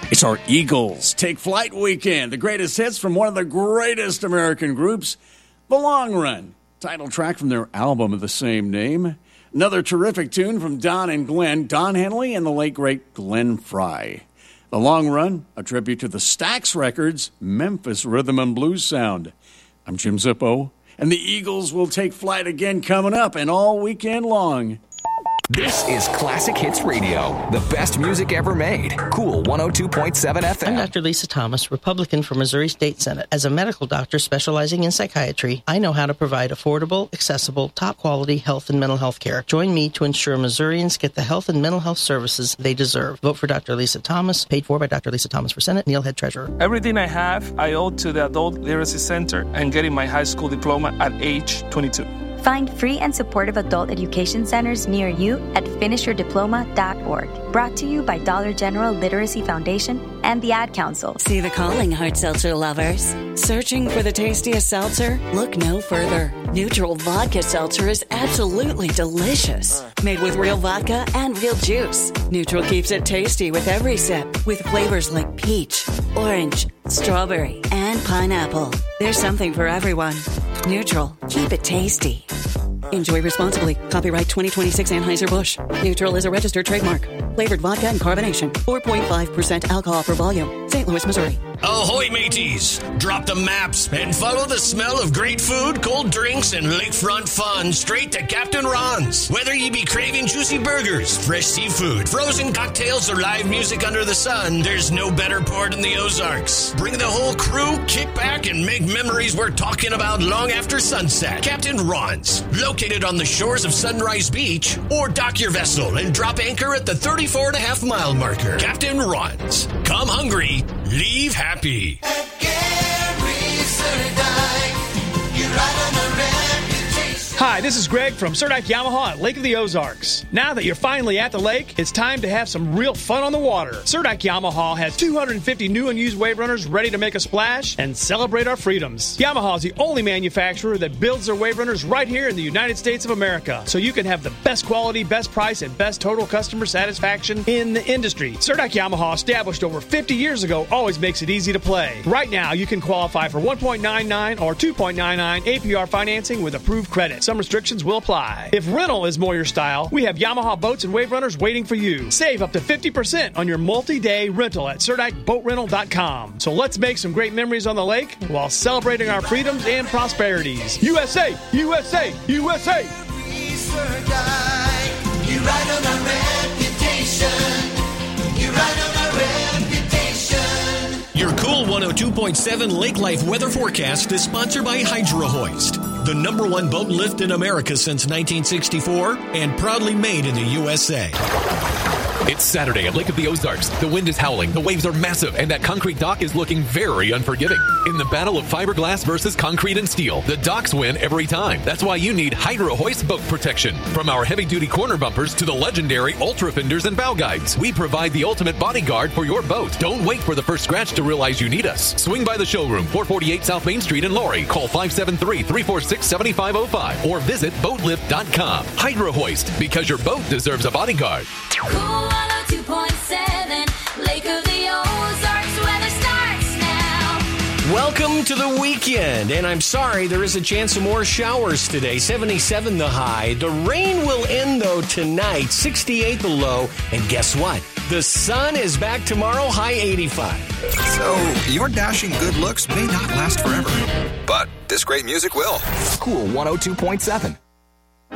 It's our Eagles Take Flight weekend. The greatest hits from one of the greatest American groups, The Long Run. Title track from their album of the same name. Another terrific tune from Don and Glenn, Don Henley and the late great Glenn Frey. The Long Run, a tribute to the Stax Records Memphis Rhythm and Blues sound. I'm Jim Zippo, and the Eagles will take flight again coming up and all weekend long. This is Classic Hits Radio, the best music ever made. Cool 102.7 FM. I'm Dr. Lisa Thomas, Republican for Missouri State Senate. As a medical doctor specializing in psychiatry, I know how to provide affordable, accessible, top-quality health and mental health care. Join me to ensure Missourians get the health and mental health services they deserve. Vote for Dr. Lisa Thomas, paid for by Dr. Lisa Thomas for Senate, Neil Head Treasurer. Everything I have, I owe to the Adult Literacy Center and getting my high school diploma at age 22. Find free and supportive adult education centers near you at finishyourdiploma.org. Brought to you by Dollar General Literacy Foundation and the Ad Council. See the calling, hard seltzer lovers. Searching for the tastiest seltzer? Look no further. Neutral Vodka Seltzer is absolutely delicious. Made with real vodka and real juice. Neutral keeps it tasty with every sip, with flavors like peach, orange, strawberry, and pineapple. There's something for everyone. Neutral. Keep it tasty. Enjoy responsibly. Copyright 2026 Anheuser-Busch. Neutral is a registered trademark. Flavored vodka and carbonation. 4.5% alcohol per volume. St. Louis, Missouri. Ahoy, mateys! Drop the maps and follow the smell of great food, cold drinks, and lakefront fun straight to Captain Ron's. Whether you be craving juicy burgers, fresh seafood, frozen cocktails, or live music under the sun, there's no better port in the Ozarks. Bring the whole crew, kick back, and make memories we're talking about long after sunset. Captain Ron's, located on the shores of Sunrise Beach, or dock your vessel and drop anchor at the 34.5-mile marker. Captain Ron's. Come hungry, leave happy. At Gary Surdike, you ride on a reputation. Hi, this is Greg from Surdike Yamaha at Lake of the Ozarks. Now that you're finally at the lake, it's time to have some real fun on the water. Surdike Yamaha has 250 new and used wave runners ready to make a splash and celebrate our freedoms. Yamaha is the only manufacturer that builds their wave runners right here in the United States of America, so you can have the best quality, best price, and best total customer satisfaction in the industry. Surdike Yamaha, established over 50 years ago, always makes it easy to play. Right now, you can qualify for 1.99 or 2.99 APR financing with approved credit. Some restrictions will apply. If rental is more your style, we have Yamaha boats and wave runners waiting for you. Save up to 50% on your multi-day rental at SurdikeBoatRental.com. So let's make some great memories on the lake while celebrating our freedoms and prosperities. USA! USA! USA! You ride on a reputation. You ride on a reputation. Your Cool 102.7 Lake Life weather forecast is sponsored by Hydro Hoist, the #1 boat lift in America since 1964 and proudly made in the USA. It's Saturday at Lake of the Ozarks. The wind is howling, the waves are massive, and that concrete dock is looking very unforgiving. In the battle of fiberglass versus concrete and steel, the docks win every time. That's why you need Hydro Hoist boat protection. From our heavy-duty corner bumpers to the legendary Ultra Fenders and bow guides, we provide the ultimate bodyguard for your boat. Don't wait for the first scratch to realize you need us. Swing by the showroom, 448 South Main Street in Laurie. Call 573-346-7505 or visit boatlift.com. Hydro Hoist, because your boat deserves a bodyguard. Cool 102.7, Lake of the Ozarks, weather starts now. Welcome to the weekend, and I'm sorry there is a chance of more showers today. 77 the high. The rain will end, though, tonight. 68 the low. And guess what? The sun is back tomorrow, high 85. So, your dashing good looks may not last forever, but this great music will. Cool 102.7.